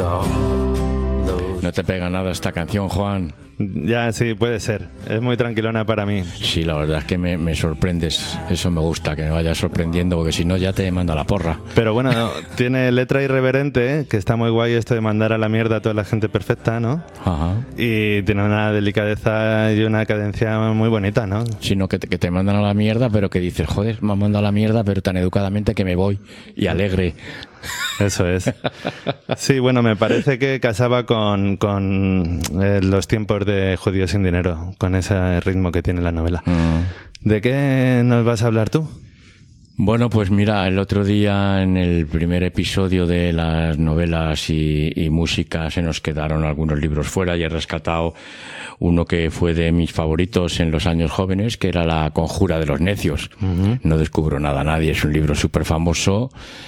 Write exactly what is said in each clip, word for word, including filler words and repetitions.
No te pega nada esta canción, Juan. Ya, sí, puede ser. Es muy tranquilona para mí. Sí, la verdad es que me, me sorprendes. Eso me gusta, que me vayas sorprendiendo, porque si no ya te manda la porra. Pero bueno, no, tiene letra irreverente, ¿eh? Que está muy guay esto de mandar a la mierda a toda la gente perfecta, ¿no? Ajá. Y tiene una delicadeza y una cadencia muy bonita, ¿no? Sino que te, que te mandan a la mierda, pero que dices, joder, me han mandado a la mierda, pero tan educadamente que me voy y alegre. Eso es. Sí, bueno, me parece que casaba con, con eh, los tiempos de Judíos sin dinero, con ese ritmo que tiene la novela. Mm. ¿De qué nos vas a hablar tú? Bueno, pues mira, el otro día en el primer episodio de las novelas y, y música se nos quedaron algunos libros fuera y he rescatado uno que fue de mis favoritos en los años jóvenes, que era La Conjura de los Necios. Uh-huh. No descubro nada a nadie, es un libro súper famoso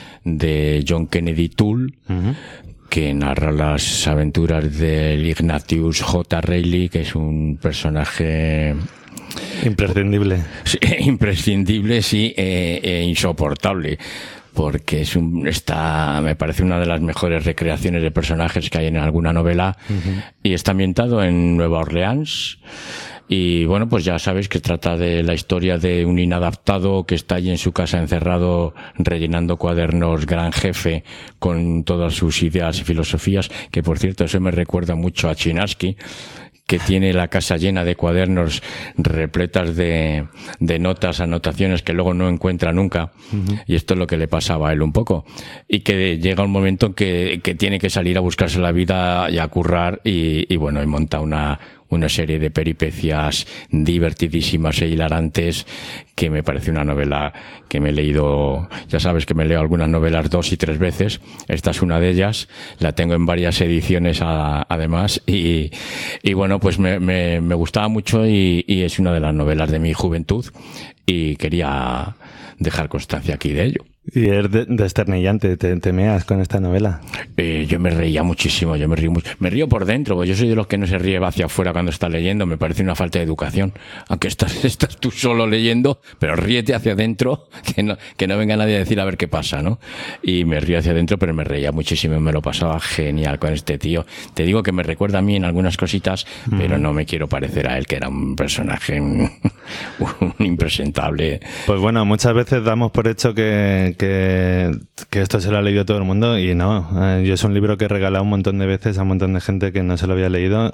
de John Kennedy Toole, uh-huh. que narra las aventuras del Ignatius J. Reilly, que es un personaje imprescindible. Sí, imprescindible, sí, e, e insoportable, porque es un, está, me parece una de las mejores recreaciones de personajes que hay en alguna novela, uh-huh. y está ambientado en Nueva Orleans. Y bueno, pues ya sabéis que trata de la historia de un inadaptado que está allí en su casa encerrado rellenando cuadernos, gran jefe, con todas sus ideas y filosofías, que por cierto eso me recuerda mucho a Chinaski, que tiene la casa llena de cuadernos repletas de, de notas, anotaciones que luego no encuentra nunca. Uh-huh. Y esto es lo que le pasaba a él un poco. Y que llega un momento que, que tiene que salir a buscarse la vida y a currar y, y bueno, y monta una, una serie de peripecias divertidísimas e hilarantes, que me parece una novela que me he leído, ya sabes que me leo algunas novelas dos y tres veces, esta es una de ellas, la tengo en varias ediciones a, además, y, y bueno, pues me, me, me gustaba mucho y, y es una de las novelas de mi juventud y quería dejar constancia aquí de ello. Y es de, desternillante, te, te meas con esta novela. Eh, yo me reía muchísimo, yo me río mucho. Me río por dentro, porque yo soy de los que no se ríe hacia afuera cuando está leyendo, me parece una falta de educación. Aunque estás, estás tú solo leyendo, pero ríete hacia adentro, que no, que no venga nadie a decir a ver qué pasa, ¿no? Y me río hacia adentro, pero me reía muchísimo, me lo pasaba genial con este tío. Te digo que me recuerda a mí en algunas cositas, mm. pero no me quiero parecer a él, que era un personaje un, un impresentable. Pues bueno, muchas veces damos por hecho que Que, que esto se lo ha leído todo el mundo y no. Eh, yo es un libro que he regalado un montón de veces a un montón de gente que no se lo había leído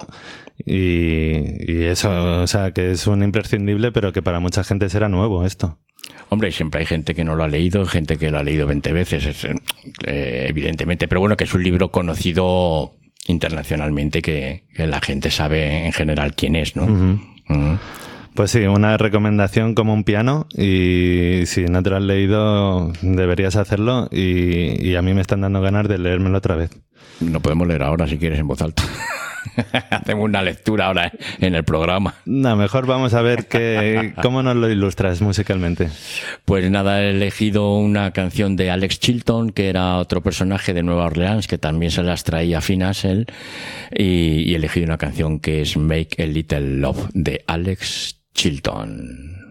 y, y eso, o sea, que es un imprescindible, pero que para mucha gente será nuevo esto. Hombre, siempre hay gente que no lo ha leído, gente que lo ha leído veinte veces, es, eh, evidentemente, pero bueno, que es un libro conocido internacionalmente, que, que la gente sabe en general quién es, ¿no? Uh-huh. Uh-huh. Pues sí, una recomendación como un piano y si no te lo has leído deberías hacerlo y, y a mí me están dando ganas de leérmelo otra vez. Lo podemos leer ahora si quieres en voz alta. Hacemos una lectura ahora en el programa. No, mejor vamos a ver que, cómo nos lo ilustras musicalmente. Pues nada, he elegido una canción de Alex Chilton, que era otro personaje de Nueva Orleans, que también se las traía finas él, y, y he elegido una canción que es Make a Little Love de Alex Chilton.